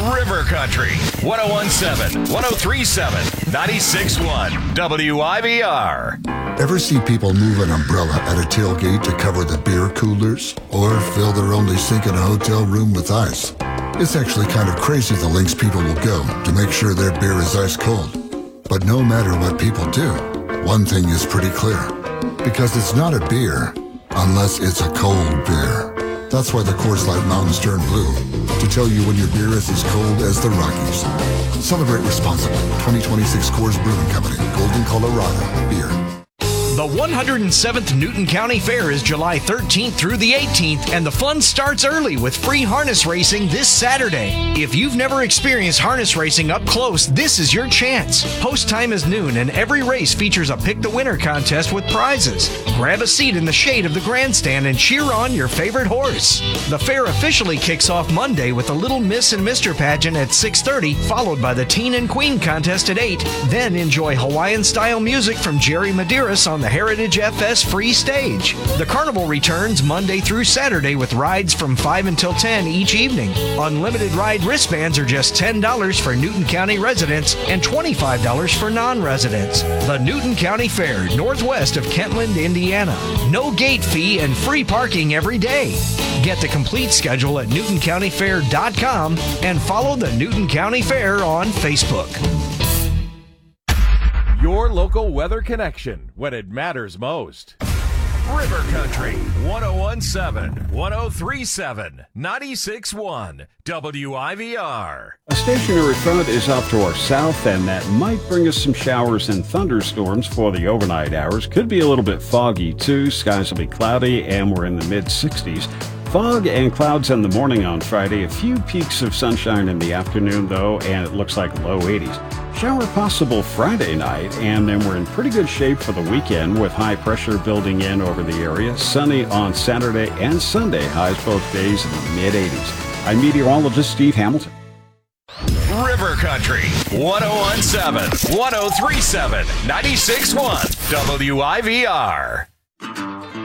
River Country, 1017, 1037, 96.1, WIVR. Ever see people move an umbrella at a tailgate to cover the beer coolers? Or fill their only sink in a hotel room with ice? It's actually kind of crazy the lengths people will go to make sure their beer is ice cold. But no matter what people do, one thing is pretty clear. Because it's not a beer unless it's a cold beer. That's why the Coors Light Mountains turn blue, to tell you when your beer is as cold as the Rockies. Celebrate responsibly. 2026 Coors Brewing Company, Golden, Colorado. Beer. The 107th Newton County Fair is July 13th through the 18th, and the fun starts early with free harness racing this Saturday. If you've never experienced harness racing up close, this is your chance. Post time is noon, and every race features a Pick the Winner contest with prizes. Grab a seat in the shade of the grandstand and cheer on your favorite horse. The fair officially kicks off Monday with a Little Miss and Mr. pageant at 6:30, followed by the Teen and Queen contest at 8. Then enjoy Hawaiian-style music from Jerry Medeiros on the Heritage FS free stage. The carnival returns Monday through Saturday with rides from 5 until 10 each evening. Unlimited ride wristbands are just $10 for Newton County residents and $25 for non-residents. The Newton County Fair, northwest of Kentland, Indiana. No gate fee and free parking every day. Get the complete schedule at newtoncountyfair.com and follow the Newton County Fair on Facebook. Your local weather connection when it matters most. River Country, 1017, 1037, 96.1, WIVR. A stationary front is off to our south, and that might bring us some showers and thunderstorms for the overnight hours. Could be a little bit foggy, too. Skies will be cloudy, and we're in the mid-60s. Fog and clouds in the morning on Friday. A few peaks of sunshine in the afternoon, though, and it looks like low 80s. Shower possible Friday night, and then we're in pretty good shape for the weekend with high pressure building in over the area. Sunny on Saturday and Sunday, highs both days in the mid-80s. I'm meteorologist Steve Hamilton. River Country, 1017, 1037, 96.1, WIVR.